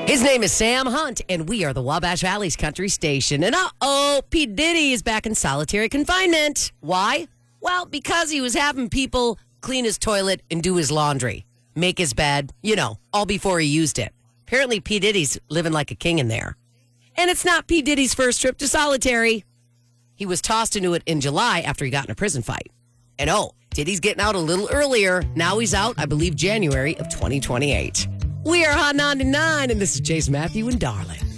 His name is Sam Hunt, and we are the Wabash Valley's country station. And P. Diddy is back in solitary confinement. Why? Well, because he was having people clean his toilet and do his laundry, make his bed, all before he used it. Apparently, P. Diddy's living like a king in there. And it's not P. Diddy's first trip to solitary. He was tossed into it in July after he got in a prison fight. And Diddy's getting out a little earlier. Now he's out, I believe, January of 2028. We are Hot 99, and this is Chase, Matthew, and Darlin'.